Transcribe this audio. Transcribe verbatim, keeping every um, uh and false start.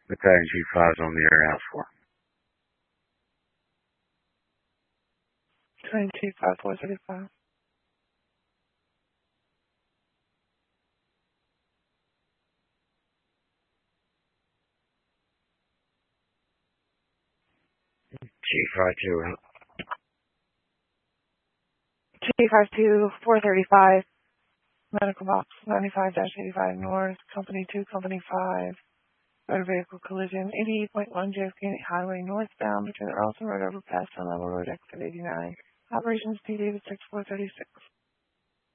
Battalion Chief five is on the air house for. Battalion Chief five four thirty-five. Chief five two. Chief five two four thirty-five. Medical box ninety-five dash eighty-five North, Company two, Company five. Motor vehicle collision, eighty-eight point one J F K Highway northbound between the Ralston Road overpass and Level Road exit eighty-nine. Operations P D to six four thirty-six.